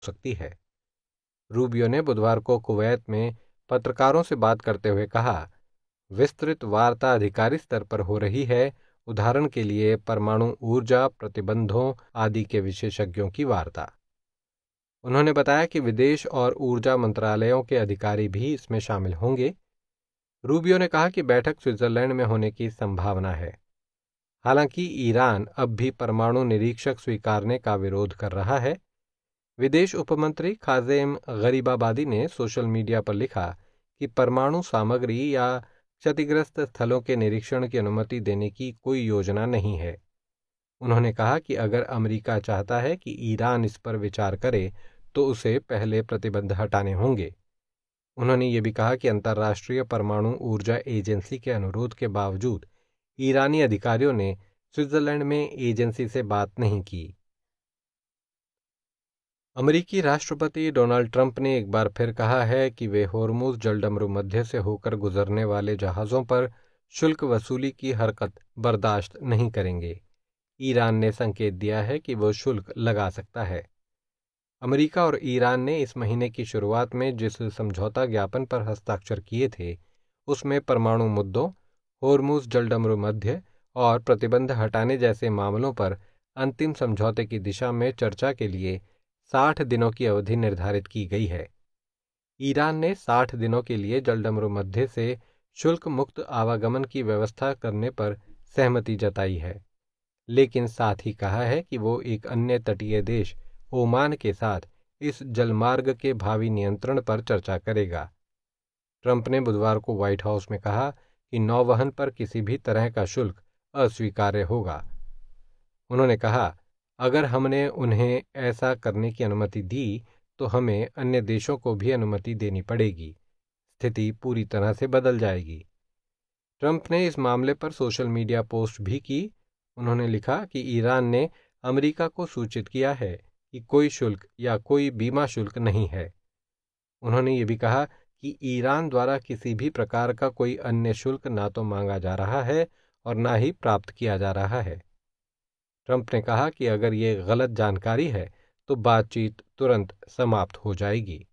सकती है। रूबियो ने बुधवार को कुवैत में पत्रकारों से बात करते हुए कहा, विस्तृत वार्ता अधिकारी स्तर पर हो रही है, उदाहरण के लिए परमाणु ऊर्जा प्रतिबंधों आदि के विशेषज्ञों की वार्ता। उन्होंने बताया कि विदेश और ऊर्जा मंत्रालयों के अधिकारी भी इसमें शामिल होंगे। रूबियो ने कहा कि बैठक स्विट्जरलैंड में होने की संभावना है। हालांकि ईरान अब भी परमाणु निरीक्षक स्वीकारने का विरोध कर रहा है। विदेश उपमंत्री काज़ेम गरीबाबादी ने सोशल मीडिया पर लिखा कि परमाणु सामग्री या क्षतिग्रस्त स्थलों के निरीक्षण की अनुमति देने की कोई योजना नहीं है। उन्होंने कहा कि अगर अमेरिका चाहता है कि ईरान इस पर विचार करे तो उसे पहले प्रतिबंध हटाने होंगे। उन्होंने ये भी कहा कि अंतर्राष्ट्रीय परमाणु ऊर्जा एजेंसी के अनुरोध के बावजूद ईरानी अधिकारियों ने स्विट्जरलैंड में एजेंसी से बात नहीं की। अमेरिकी राष्ट्रपति डोनाल्ड ट्रंप ने एक बार फिर कहा है कि वे होर्मुज जलडमरू मध्य से होकर गुजरने वाले जहाज़ों पर शुल्क वसूली की हरकत बर्दाश्त नहीं करेंगे। ईरान ने संकेत दिया है कि वो शुल्क लगा सकता है। अमेरिका और ईरान ने इस महीने की शुरुआत में जिस समझौता ज्ञापन पर हस्ताक्षर किए थे उसमें परमाणु मुद्दों, होर्मुज जलडमरू मध्य और प्रतिबंध हटाने जैसे मामलों पर अंतिम समझौते की दिशा में चर्चा के लिए 60 दिनों की अवधि निर्धारित की गई है। ईरान ने 60 दिनों के लिए जलडमरू मध्य से शुल्क मुक्त आवागमन की व्यवस्था करने पर सहमति जताई है, लेकिन साथ ही कहा है कि वो एक अन्य तटीय देश ओमान के साथ इस जलमार्ग के भावी नियंत्रण पर चर्चा करेगा। ट्रंप ने बुधवार को व्हाइट हाउस में कहा कि नौवहन पर किसी भी तरह का शुल्क अस्वीकार्य होगा। उन्होंने कहा, अगर हमने उन्हें ऐसा करने की अनुमति दी तो हमें अन्य देशों को भी अनुमति देनी पड़ेगी। स्थिति पूरी तरह से बदल जाएगी। ट्रंप ने इस मामले पर सोशल मीडिया पोस्ट भी की। उन्होंने लिखा कि ईरान ने अमेरिका को सूचित किया है कि कोई शुल्क या कोई बीमा शुल्क नहीं है। उन्होंने ये भी कहा कि ईरान द्वारा किसी भी प्रकार का कोई अन्य शुल्क ना तो मांगा जा रहा है और ना ही प्राप्त किया जा रहा है। ट्रंप ने कहा कि अगर ये गलत जानकारी है तो बातचीत तुरंत समाप्त हो जाएगी।